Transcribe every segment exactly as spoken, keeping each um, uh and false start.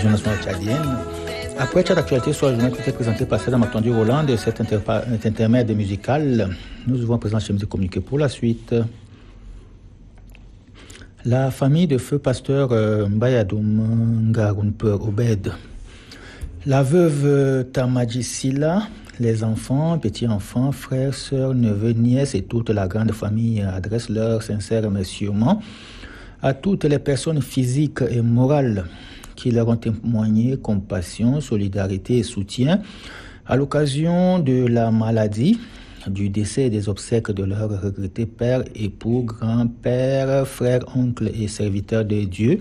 télévision nationale tchadienne. Après Tchad Actualité sur la journée qui était présentée par Sadam Matondi Roland de cet interpa- intermède musical, nous devons présenter chez Musique Communiquée pour la suite. La famille de feu pasteur euh, Mbayadoum Ngarounpeur Obed. La veuve Tamadji Silla, les enfants, petits-enfants, frères, sœurs, neveux, nièces et toute la grande famille adressent leurs sincères remerciements à toutes les personnes physiques et morales qui leur ont témoigné compassion, solidarité et soutien à l'occasion de la maladie, du décès et des obsèques de leur regretté père, époux, grand-père, frère, oncle et serviteur de Dieu,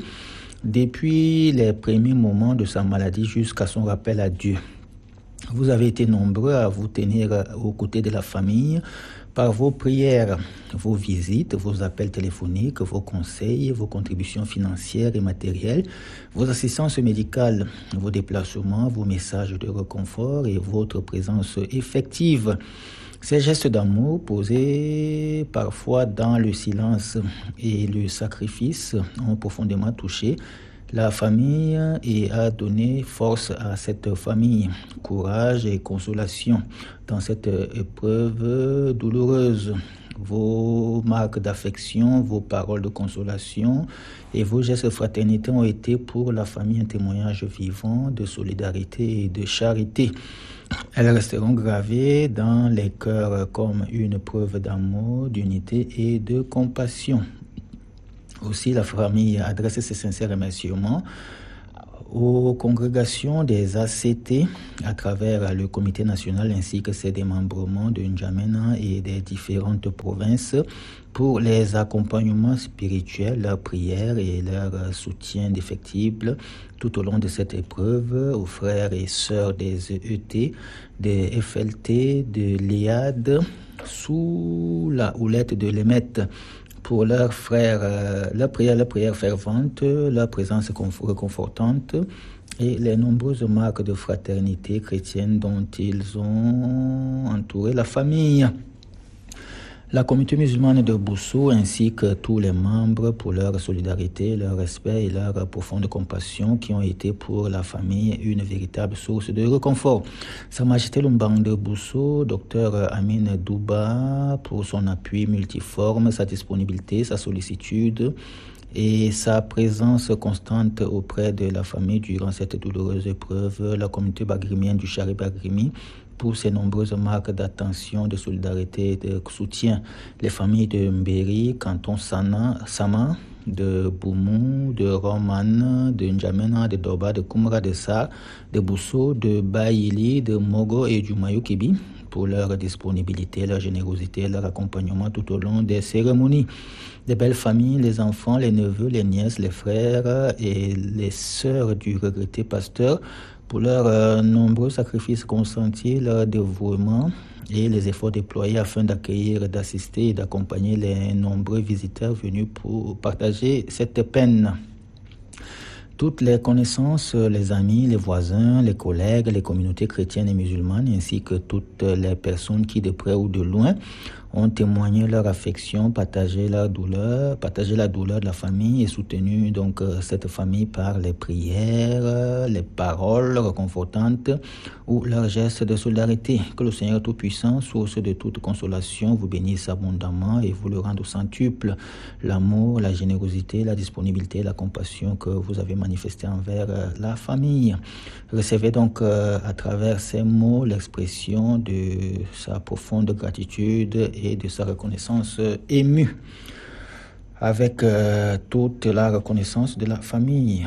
depuis les premiers moments de sa maladie jusqu'à son rappel à Dieu. Vous avez été nombreux à vous tenir aux côtés de la famille par vos prières, vos visites, vos appels téléphoniques, vos conseils, vos contributions financières et matérielles, vos assistances médicales, vos déplacements, vos messages de réconfort et votre présence effective. Ces gestes d'amour posés parfois dans le silence et le sacrifice ont profondément touché la famille et a donné force à cette famille, courage et consolation dans cette épreuve douloureuse. Vos marques d'affection, vos paroles de consolation et vos gestes de fraternité ont été pour la famille un témoignage vivant de solidarité et de charité. Elles resteront gravées dans les cœurs comme une preuve d'amour, d'unité et de compassion. Aussi, la famille adresse ses sincères remerciements aux congrégations des A C T à travers le comité national ainsi que ses démembrements de N'Djamena et des différentes provinces pour les accompagnements spirituels, leurs prières et leur soutien défectible tout au long de cette épreuve, aux frères et sœurs des E E T, des F L T, de l'E A D, sous la houlette de l'E M E T, pour leurs frères, euh, leur prière, leur prière fervente, leur présence réconfortante et les nombreuses marques de fraternité chrétienne dont ils ont entouré la famille. La communauté musulmane de Boussou ainsi que tous les membres pour leur solidarité, leur respect et leur profonde compassion qui ont été pour la famille une véritable source de réconfort. Sa Majesté Lumbang de Boussou, Docteur Amin Douba, pour son appui multiforme, sa disponibilité, sa sollicitude et sa présence constante auprès de la famille durant cette douloureuse épreuve. La communauté bagrimienne du Chari Bagrimi, pour ses nombreuses marques d'attention, de solidarité et de soutien. Les familles de Mberi, Canton Sana, Sama, de Boumou, de Roman, de N'Djamena, de Doba, de Koumra, de Sa, de Bousso, de Baïli, de Mogo et du Mayoukibi, pour leur disponibilité, leur générosité, leur accompagnement tout au long des cérémonies. Des belles familles, les enfants, les neveux, les nièces, les frères et les sœurs du regretté pasteur, pour leurs euh, nombreux sacrifices consentis, leur dévouement et les efforts déployés afin d'accueillir, d'assister et d'accompagner les nombreux visiteurs venus pour partager cette peine. Toutes les connaissances, les amis, les voisins, les collègues, les communautés chrétiennes et musulmanes, ainsi que toutes les personnes qui, de près ou de loin, ont témoigné leur affection, partagé leur douleur, partagé la douleur de la famille et soutenu donc cette famille par les prières, les paroles réconfortantes ou leurs gestes de solidarité. Que le Seigneur Tout-Puissant, source de toute consolation, vous bénisse abondamment et vous le rende au centuple. L'amour, la générosité, la disponibilité, la compassion que vous avez manifesté envers la famille. Recevez donc euh, à travers ces mots l'expression de sa profonde gratitude et de sa reconnaissance émue, avec euh, toute la reconnaissance de la famille.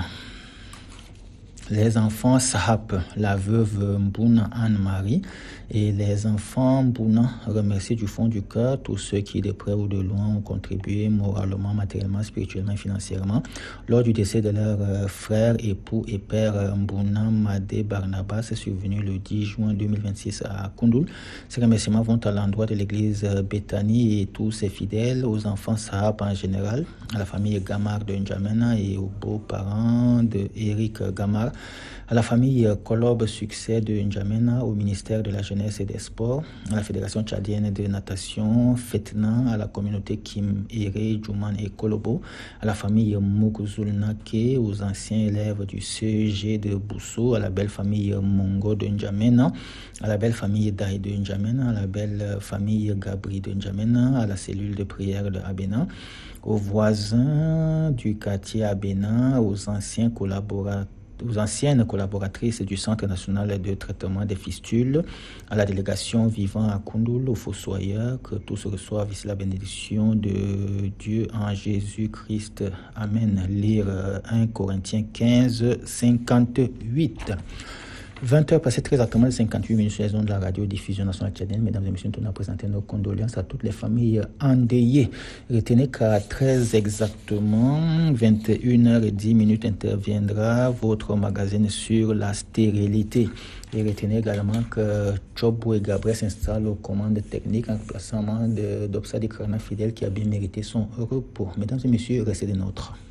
Les enfants Sahap, la veuve Mbouna Anne-Marie et les enfants Mbouna remercient du fond du cœur tous ceux qui de près ou de loin ont contribué moralement, matériellement, spirituellement et financièrement lors du décès de leur euh, frère, époux et père Mbouna Madé Barnabas, survenu le dix juin deux mille vingt-six à Koundoul. Ces remerciements vont à l'endroit de l'église Bethany et tous ses fidèles, aux enfants Sahap en général, à la famille Gamar de N'Djamena et aux beaux-parents de Eric Gamar, à la famille Kolob Succès de N'Djamena, au ministère de la Jeunesse et des Sports, à la Fédération tchadienne de natation, Fetna, à la communauté Kim Ere, Djouman et Kolobo, à la famille Moukouzul Nake, aux anciens élèves du C E G de Bousso, à la belle famille Mongo de N'Djamena, à la belle famille Daï de N'Djamena, à la belle famille Gabri de N'Djamena, à la cellule de prière de Abena, aux voisins du quartier Abena, aux anciens collaborateurs aux anciennes collaboratrices du Centre national de traitement des fistules, à la délégation vivant à Koundoul, aux fossoyeurs, que tous reçoivent ici la bénédiction de Dieu en Jésus-Christ. Amen. Lire un Corinthiens quinze, cinquante-huit. vingt heures passées très exactement de cinquante-huit minutes sur les ondes de la radio-diffusion nationale tchadienne. Mesdames et messieurs, nous tenons à présenter nos condoléances à toutes les familles endeuillées. Retenez qu'à treize exactement, vingt et une heures dix minutes interviendra votre magazine sur la stérilité. Et retenez également que Chobou et Gabriel s'installent aux commandes techniques en remplacement d'Obsadi Krana Fidèle qui a bien mérité son repos. Mesdames et messieurs, restez des nôtres.